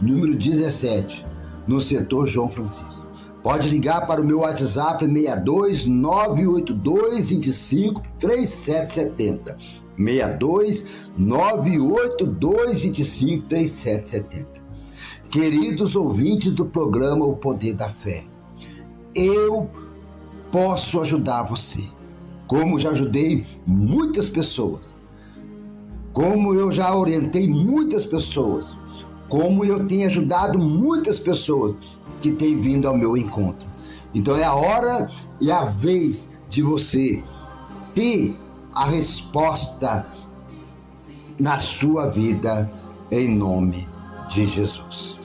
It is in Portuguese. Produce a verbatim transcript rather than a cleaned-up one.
número dezessete, no setor João Francisco. Pode ligar para o meu WhatsApp seis dois nove oito dois dois cinco três sete sete zero. seis dois nove oito dois dois cinco três sete sete zero. Queridos ouvintes do programa O Poder da Fé, eu posso ajudar você, como já ajudei muitas pessoas, como eu já orientei muitas pessoas, como eu tenho ajudado muitas pessoas que têm vindo ao meu encontro. Então é a hora e a vez de você ter a resposta na sua vida, em nome de Jesus.